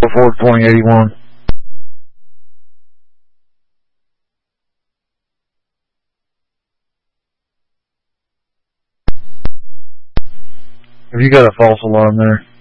before 2081. Have you got a false alarm there?